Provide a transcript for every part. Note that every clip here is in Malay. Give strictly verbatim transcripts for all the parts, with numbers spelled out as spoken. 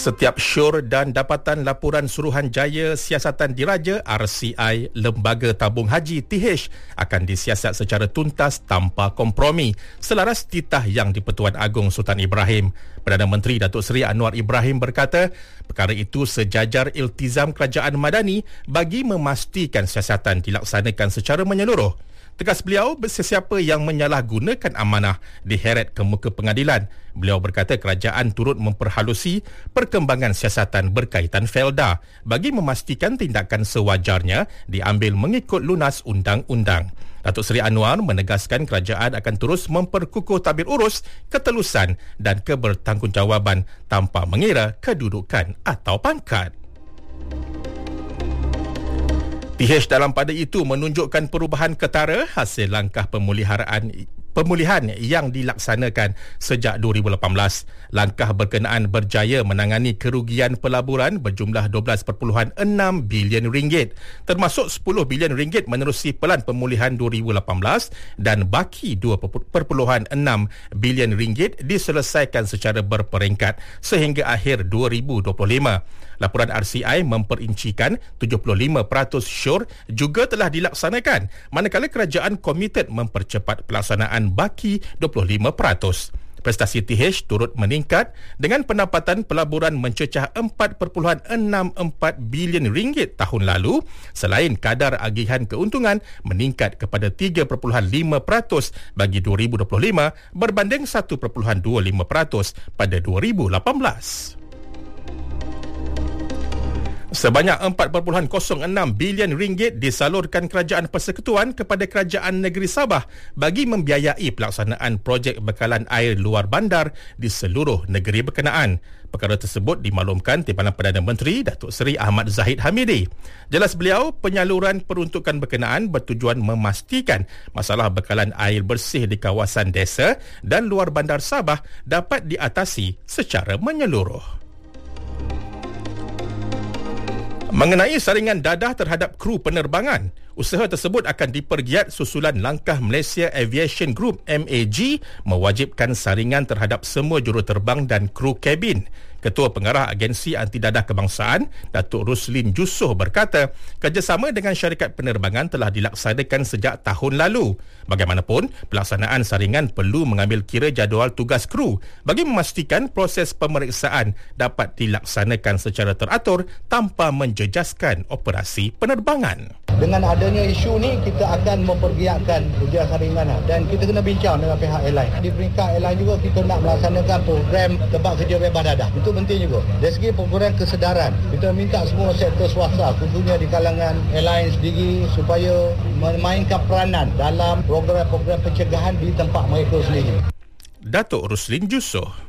Setiap syur dan dapatan laporan Suruhanjaya Siasatan Diraja R C I Lembaga Tabung Haji T H akan disiasat secara tuntas tanpa kompromi selaras titah Yang di-Pertuan Agong Sultan Ibrahim. Perdana Menteri Datuk Seri Anwar Ibrahim berkata, perkara itu sejajar iltizam kerajaan madani bagi memastikan siasatan dilaksanakan secara menyeluruh. Tegas beliau, sesiapa yang menyalahgunakan amanah diheret ke muka pengadilan. Beliau berkata kerajaan turut memperhalusi perkembangan siasatan berkaitan Felda bagi memastikan tindakan sewajarnya diambil mengikut lunas undang-undang. Datuk Seri Anwar menegaskan kerajaan akan terus memperkukuh tabir urus, ketelusan dan kebertanggungjawaban tanpa mengira kedudukan atau pangkat. T H dalam pada itu menunjukkan perubahan ketara hasil langkah pemuliharaan pemulihan yang dilaksanakan sejak dua ribu lapan belas. Langkah berkenaan berjaya menangani kerugian pelaburan berjumlah dua belas perpuluhan enam bilion ringgit, termasuk sepuluh bilion ringgit menerusi pelan pemulihan dua ribu lapan belas dan baki dua perpuluhan enam bilion ringgit diselesaikan secara berperingkat sehingga akhir dua ribu dua puluh lima. Laporan R C I memperincikan tujuh puluh lima peratus syur juga telah dilaksanakan, manakala kerajaan komited mempercepat pelaksanaan baki dua puluh lima peratus. Prestasi T H turut meningkat dengan pendapatan pelaburan mencecah empat perpuluhan enam empat bilion ringgit tahun lalu, selain kadar agihan keuntungan meningkat kepada tiga perpuluhan lima peratus bagi dua ribu dua puluh lima berbanding satu perpuluhan dua lima peratus pada dua ribu lapan belas. Sebanyak empat perpuluhan kosong enam bilion ringgit disalurkan Kerajaan Persekutuan kepada Kerajaan Negeri Sabah bagi membiayai pelaksanaan projek bekalan air luar bandar di seluruh negeri berkenaan. Perkara tersebut dimaklumkan Timbalan Perdana Menteri Datuk Seri Ahmad Zahid Hamidi. Jelas beliau, penyaluran peruntukan berkenaan bertujuan memastikan masalah bekalan air bersih di kawasan desa dan luar bandar Sabah dapat diatasi secara menyeluruh. Mengenai saringan dadah terhadap kru penerbangan, usaha tersebut akan dipergiat susulan langkah Malaysia Aviation Group M A G mewajibkan saringan terhadap semua juruterbang dan kru kabin. Ketua Pengarah Agensi Anti Dadah Kebangsaan, Datuk Ruslin Jussoh berkata, kerjasama dengan syarikat penerbangan telah dilaksanakan sejak tahun lalu. Bagaimanapun, pelaksanaan saringan perlu mengambil kira jadual tugas kru bagi memastikan proses pemeriksaan dapat dilaksanakan secara teratur tanpa menjejaskan operasi penerbangan. Dengan adanya isu ni, kita akan mempergiatkan ujian saringan dan kita kena bincang dengan pihak airline. Di peringkat airline juga kita nak melaksanakan program tempat kerja bebas dadah. Itu penting juga. Dari segi program kesedaran, kita minta semua sektor swasta, khususnya di kalangan airline sendiri supaya memainkan peranan dalam program-program pencegahan di tempat mereka sendiri. Datuk Ruslin Jussoh.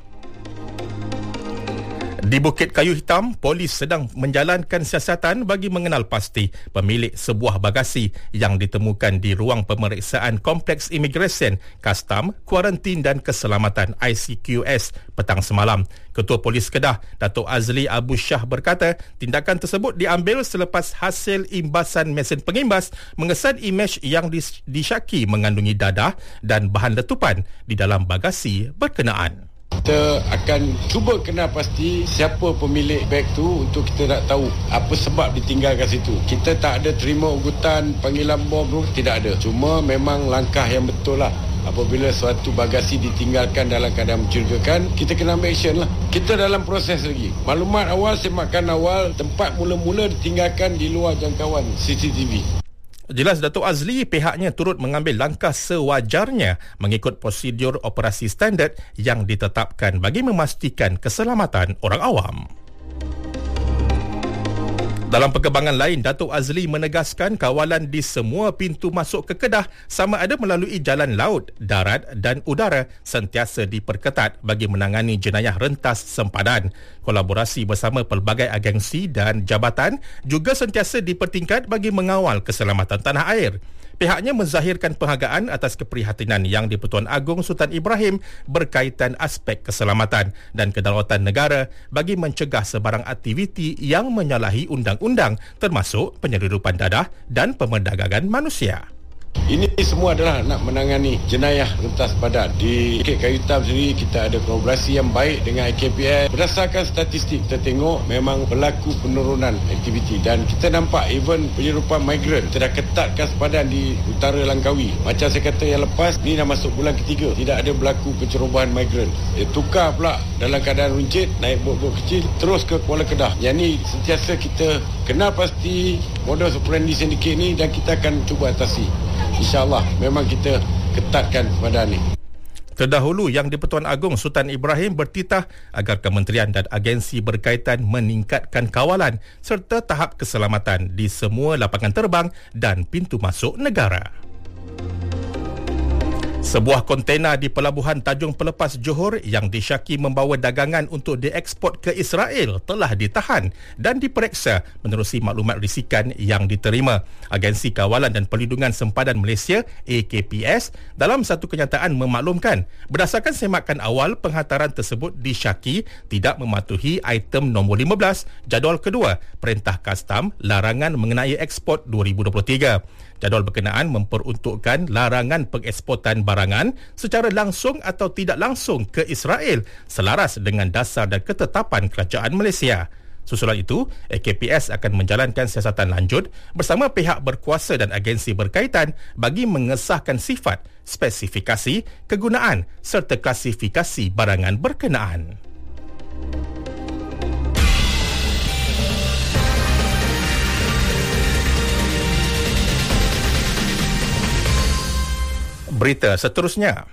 Di Bukit Kayu Hitam, polis sedang menjalankan siasatan bagi mengenal pasti pemilik sebuah bagasi yang ditemukan di ruang pemeriksaan Kompleks Imigresen, Kastam, Kuarantin dan Keselamatan I C Q S petang semalam. Ketua Polis Kedah, Datuk Azli Abu Shah berkata, tindakan tersebut diambil selepas hasil imbasan mesin pengimbas mengesan imej yang disyaki mengandungi dadah dan bahan letupan di dalam bagasi berkenaan. Kita akan cuba kenal pasti siapa pemilik beg tu untuk kita nak tahu apa sebab ditinggalkan situ. Kita tak ada terima ugutan panggilan bom tu, tidak ada. Cuma memang langkah yang betul lah. Apabila suatu bagasi ditinggalkan dalam keadaan mencurigakan, kita kena ambil action lah. Kita dalam proses lagi. Maklumat awal, semakan awal, tempat mula-mula ditinggalkan di luar jangkauan C C T V. Jelas Datuk Azli, pihaknya turut mengambil langkah sewajarnya mengikut prosedur operasi standard yang ditetapkan bagi memastikan keselamatan orang awam. Dalam perkembangan lain, Datuk Azli menegaskan kawalan di semua pintu masuk ke Kedah sama ada melalui jalan laut, darat dan udara sentiasa diperketat bagi menangani jenayah rentas sempadan. Kolaborasi bersama pelbagai agensi dan jabatan juga sentiasa dipertingkat bagi mengawal keselamatan tanah air. Pihaknya menzahirkan penghargaan atas keprihatinan Yang di-Pertuan Agong Sultan Ibrahim berkaitan aspek keselamatan dan kedaulatan negara bagi mencegah sebarang aktiviti yang menyalahi undang-undang termasuk penyelundupan dadah dan pemerdagangan manusia. Ini semua adalah nak menangani jenayah rentas badan. Di Bukit Kayu Hitam sendiri kita ada kolaborasi yang baik dengan A K P S. Berdasarkan statistik kita tengok memang berlaku penurunan aktiviti dan kita nampak even penyeludupan migran. Kita dah ketatkan sepadan di utara Langkawi. Macam saya kata yang lepas ni dah masuk bulan ketiga, tidak ada berlaku pencerobohan migran. Dia tukar pula dalam keadaan runcit, naik bot-bot kecil terus ke Kuala Kedah. Yang ni sentiasa kita kenal pasti modus operandi sindiket ni dan kita akan cuba atasi. InsyaAllah memang kita ketatkan pada ni. Terdahulu Yang di-Pertuan Agong Sultan Ibrahim bertitah agar kementerian dan agensi berkaitan meningkatkan kawalan serta tahap keselamatan di semua lapangan terbang dan pintu masuk negara. Sebuah kontena di Pelabuhan Tanjung Pelepas Johor yang disyaki membawa dagangan untuk dieksport ke Israel telah ditahan dan diperiksa menerusi maklumat risikan yang diterima. Agensi Kawalan dan Perlindungan Sempadan Malaysia A K P S dalam satu kenyataan memaklumkan berdasarkan semakan awal penghantaran tersebut disyaki tidak mematuhi item nombor lima belas jadual kedua Perintah Kastam Larangan mengenai ekspor dua ribu dua puluh tiga. Jadual berkenaan memperuntukkan larangan pengeksportan barangan secara langsung atau tidak langsung ke Israel selaras dengan dasar dan ketetapan kerajaan Malaysia. Susulan itu, A K P S akan menjalankan siasatan lanjut bersama pihak berkuasa dan agensi berkaitan bagi mengesahkan sifat, spesifikasi, kegunaan serta klasifikasi barangan berkenaan. Berita seterusnya.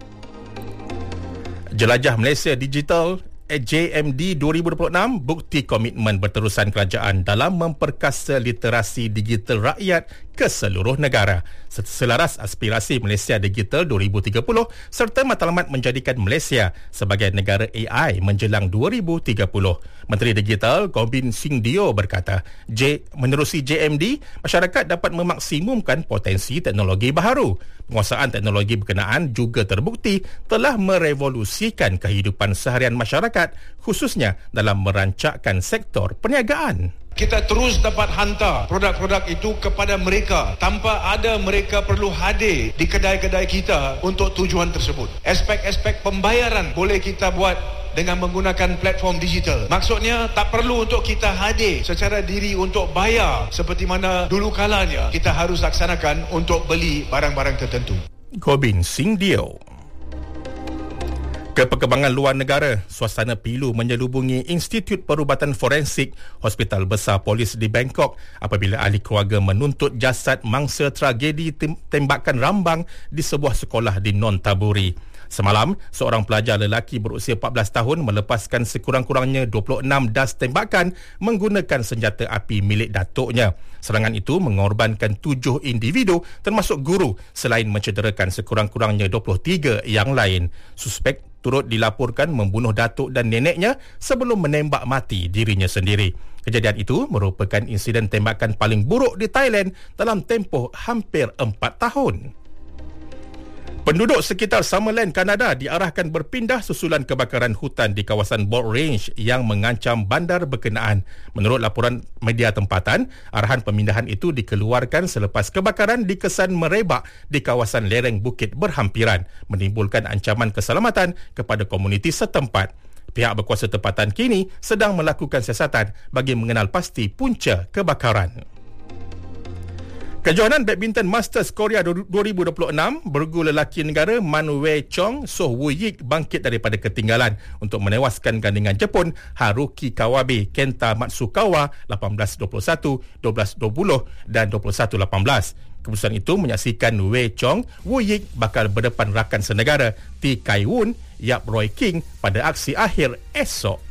Jelajah Malaysia Digital J M D dua ribu dua puluh enam bukti komitmen berterusan kerajaan dalam memperkasa literasi digital rakyat ke seluruh negara selaras aspirasi Malaysia Digital dua ribu tiga puluh serta matlamat menjadikan Malaysia sebagai negara A I menjelang dua ribu tiga puluh. Menteri Digital Gobin Singh Dio berkata, J, menerusi J M D, masyarakat dapat memaksimumkan potensi teknologi baharu. Penguasaan teknologi berkenaan juga terbukti telah merevolusikan kehidupan seharian masyarakat khususnya dalam merancangkan sektor perniagaan. Kita terus dapat hantar produk-produk itu kepada mereka tanpa ada mereka perlu hadir di kedai-kedai kita untuk tujuan tersebut. Aspek-aspek pembayaran boleh kita buat dengan menggunakan platform digital. Maksudnya tak perlu untuk kita hadir secara diri untuk bayar seperti mana dulu kalanya kita harus laksanakan untuk beli barang-barang tertentu. Gobin Singh Dio. Ke perkembangan luar negara, suasana pilu menyelubungi Institut Perubatan Forensik Hospital Besar Polis di Bangkok apabila ahli keluarga menuntut jasad mangsa tragedi tembakan rambang di sebuah sekolah di Non-Taburi. Semalam, seorang pelajar lelaki berusia empat belas tahun melepaskan sekurang-kurangnya dua puluh enam das tembakan menggunakan senjata api milik datuknya. Serangan itu mengorbankan tujuh individu termasuk guru selain mencederakan sekurang-kurangnya dua puluh tiga yang lain. Suspek turut dilaporkan membunuh datuk dan neneknya sebelum menembak mati dirinya sendiri. Kejadian itu merupakan insiden tembakan paling buruk di Thailand dalam tempoh hampir empat tahun. Penduduk sekitar Summerland, Kanada diarahkan berpindah susulan kebakaran hutan di kawasan Bolt Range yang mengancam bandar berkenaan. Menurut laporan media tempatan, arahan pemindahan itu dikeluarkan selepas kebakaran dikesan merebak di kawasan lereng bukit berhampiran, menimbulkan ancaman keselamatan kepada komuniti setempat. Pihak berkuasa tempatan kini sedang melakukan siasatan bagi mengenal pasti punca kebakaran. Kejohanan Badminton Masters Korea dua ribu dua puluh enam, bergu lelaki negara Man Wei Chong Soh Woo Yik bangkit daripada ketinggalan untuk menewaskan gandingan Jepun Haruki Kawabe Kenta Matsukawa lapan belas dua puluh satu, dua belas dua puluh dan dua puluh satu lapan belas. Keputusan itu menyaksikan Wei Chong Woo Yik bakal berdepan rakan senegara T Kai Woon Yap Roy King pada aksi akhir esok.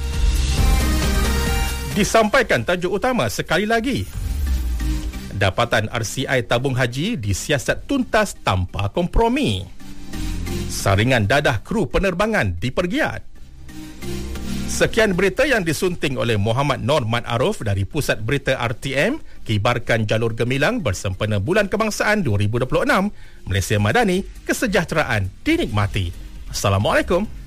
Disampaikan tajuk utama sekali lagi. Dapatan R C I tabung haji disiasat tuntas tanpa kompromi. Saringan dadah kru penerbangan dipergiat. Sekian berita yang disunting oleh Muhammad Nor Mat Aruf dari Pusat Berita R T M, kibarkan jalur gemilang bersempena Bulan Kebangsaan dua ribu dua puluh enam. Malaysia Madani, kesejahteraan dinikmati. Assalamualaikum.